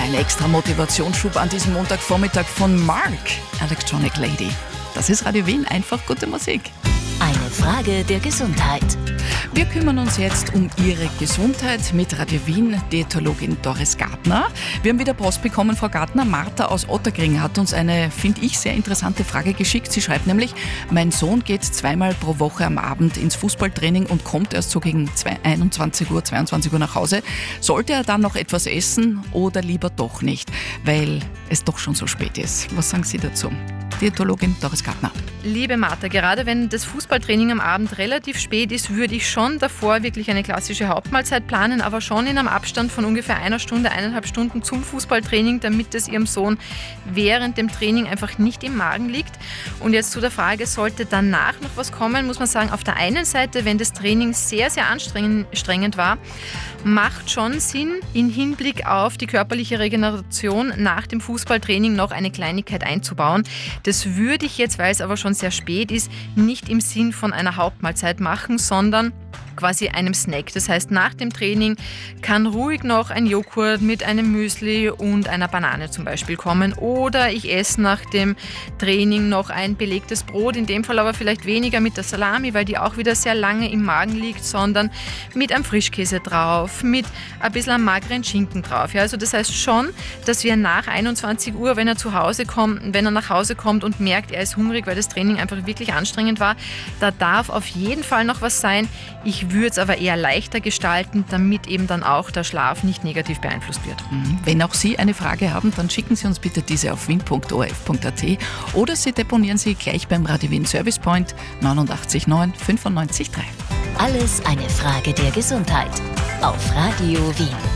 Ein extra Motivationsschub an diesem Montagvormittag von Mark, Electronic Lady. Das ist Radio Wien, einfach gute Musik. Eine Frage der Gesundheit. Wir kümmern uns jetzt um Ihre Gesundheit mit Radio Wien, Diätologin Doris Gartner. Wir haben wieder Post bekommen, Frau Gartner. Martha aus Otterkring hat uns eine, finde ich, sehr interessante Frage geschickt. Sie schreibt nämlich, mein Sohn geht 2-mal pro Woche am Abend ins Fußballtraining und kommt erst so gegen 21 Uhr, 22 Uhr nach Hause. Sollte er dann noch etwas essen oder lieber doch nicht, weil es doch schon so spät ist? Was sagen Sie dazu? Diätologin Doris Gartner. Liebe Martha, gerade wenn das Fußballtraining am Abend relativ spät ist, würde ich schon davor wirklich eine klassische Hauptmahlzeit planen, aber schon in einem Abstand von ungefähr 1 Stunde, 1,5 Stunden zum Fußballtraining, damit es Ihrem Sohn während dem Training einfach nicht im Magen liegt. Und jetzt zu der Frage, sollte danach noch was kommen, muss man sagen, auf der einen Seite, wenn das Training sehr, sehr anstrengend war, macht schon Sinn, in Hinblick auf die körperliche Regeneration nach dem Fußballtraining noch eine Kleinigkeit einzubauen. Das würde ich jetzt, weil es aber schon sehr spät ist, nicht im Sinn von einer Hauptmahlzeit machen, sondern quasi einem Snack. Das heißt, nach dem Training kann ruhig noch ein Joghurt mit einem Müsli und einer Banane zum Beispiel kommen. Oder ich esse nach dem Training noch ein belegtes Brot, in dem Fall aber vielleicht weniger mit der Salami, weil die auch wieder sehr lange im Magen liegt, sondern mit einem Frischkäse drauf, mit ein bisschen einem mageren Schinken drauf. Ja, also das heißt schon, dass wir nach 21 Uhr, wenn er nach Hause kommt und merkt, er ist hungrig, weil das Training einfach wirklich anstrengend war, da darf auf jeden Fall noch was sein. Ich würde es aber eher leichter gestalten, damit eben dann auch der Schlaf nicht negativ beeinflusst wird. Wenn auch Sie eine Frage haben, dann schicken Sie uns bitte diese auf wien.orf.at oder Sie deponieren sie gleich beim Radio Wien Service Point 89 9 95 3. Alles eine Frage der Gesundheit. Auf Radio Wien.